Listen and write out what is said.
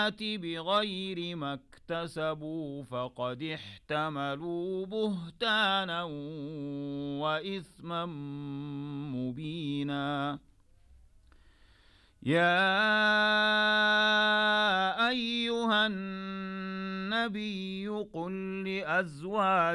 بغير ما اكتسبوا فقد احتملوا بهتانا وإثما مبينا يا أيها النبي قل لأزواجك